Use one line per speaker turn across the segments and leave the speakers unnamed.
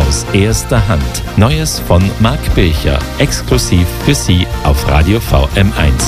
aus erster Hand. Neues von Marc Bilcher, exklusiv für Sie auf Radio VM1.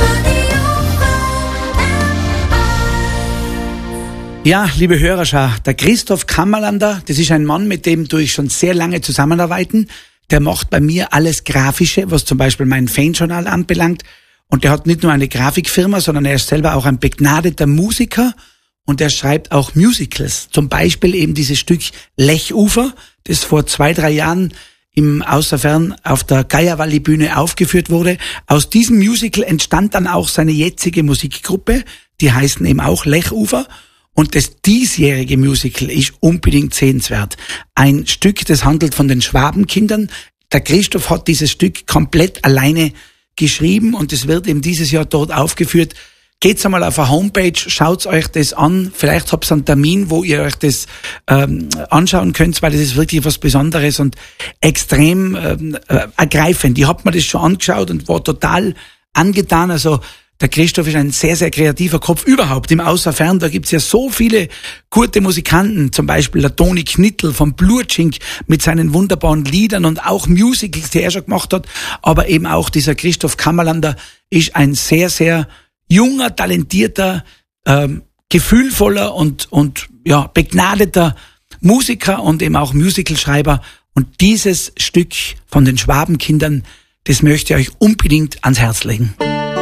Ja, liebe Hörerschau, der Christoph Kammerlander, das ist ein Mann, mit dem tue ich schon sehr lange zusammenarbeiten. Der macht bei mir alles Grafische, was zum Beispiel mein Fanjournal anbelangt. Und der hat nicht nur eine Grafikfirma, sondern er ist selber auch ein begnadeter Musiker. Und er schreibt auch Musicals. Zum Beispiel eben dieses Stück Lechufer, das vor 2-3 Jahren im Außerfern auf der Geierwalli-Bühne aufgeführt wurde. Aus diesem Musical entstand dann auch seine jetzige Musikgruppe. Die heißen eben auch Lechufer. Und das diesjährige Musical ist unbedingt sehenswert. Ein Stück, das handelt von den Schwabenkindern. Der Christoph hat dieses Stück komplett alleine geschrieben und es wird eben dieses Jahr dort aufgeführt. Geht's einmal auf eine Homepage, schaut's euch das an. Vielleicht habt ihr einen Termin, wo ihr euch das anschauen könnt, weil das ist wirklich was Besonderes und extrem ergreifend. Ich hab mir das schon angeschaut und war total angetan. Also der Christoph ist ein sehr, sehr kreativer Kopf überhaupt im Außerfern. Da gibt's ja so viele gute Musikanten, zum Beispiel der Toni Knittel vom Blutschink mit seinen wunderbaren Liedern und auch Musicals, die er schon gemacht hat. Aber eben auch dieser Christoph Kammerlander ist ein sehr, sehr junger, talentierter, gefühlvoller und ja begnadeter Musiker und eben auch Musicalschreiber. Und dieses Stück von den Schwabenkindern, das möchte ich euch unbedingt ans Herz legen.